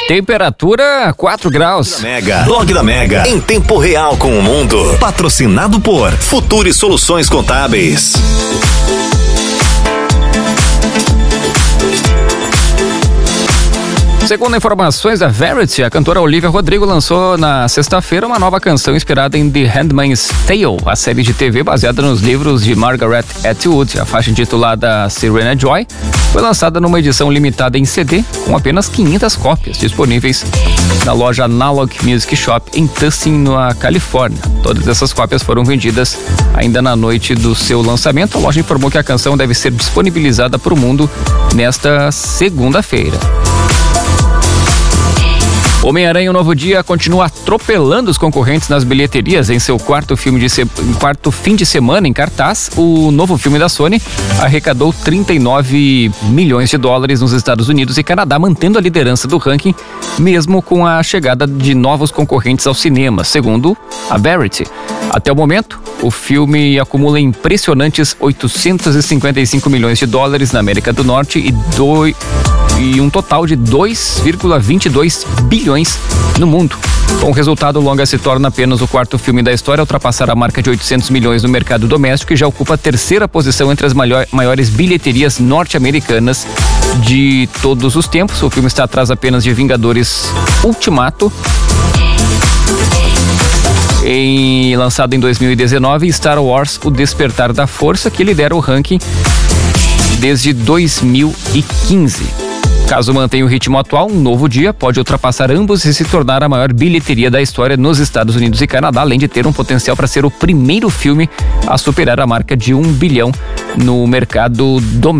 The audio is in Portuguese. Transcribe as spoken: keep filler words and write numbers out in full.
Temperatura quatro graus. Mega. Blog da Mega. Em tempo real com o mundo. Patrocinado por Futuri Soluções Contábeis. Segundo informações da Verity, a cantora Olivia Rodrigo lançou na sexta-feira uma nova canção inspirada em The Handmaid's Tale, a série de T V baseada nos livros de Margaret Atwood. A faixa intitulada Serena Joy foi lançada numa edição limitada em C D com apenas quinhentas cópias disponíveis na loja Analog Music Shop em Tustin, na Califórnia. Todas essas cópias foram vendidas ainda na noite do seu lançamento. A loja informou que a canção deve ser disponibilizada para o mundo nesta segunda-feira. Homem-Aranha, um Novo Dia continua atropelando os concorrentes nas bilheterias. Em seu quarto, filme de se... quarto fim de semana em cartaz, o novo filme da Sony arrecadou trinta e nove milhões de dólares nos Estados Unidos e Canadá, mantendo a liderança do ranking, mesmo com a chegada de novos concorrentes ao cinema, segundo a Verity. Até o momento, o filme acumula impressionantes oitocentos e cinquenta e cinco milhões de dólares na América do Norte e dois... e um total de dois vírgula vinte e dois bilhões no mundo. Com o resultado, o longa se torna apenas o quarto filme da história a ultrapassar a marca de oitocentos milhões no mercado doméstico e já ocupa a terceira posição entre as maiores bilheterias norte-americanas de todos os tempos. O filme está atrás apenas de Vingadores Ultimato, em, lançado em dois mil e dezenove, e Star Wars O Despertar da Força, que lidera o ranking desde dois mil e quinze. Caso mantenha o ritmo atual, Um Novo Dia pode ultrapassar ambos e se tornar a maior bilheteria da história nos Estados Unidos e Canadá, além de ter um potencial para ser o primeiro filme a superar a marca de um bilhão no mercado doméstico.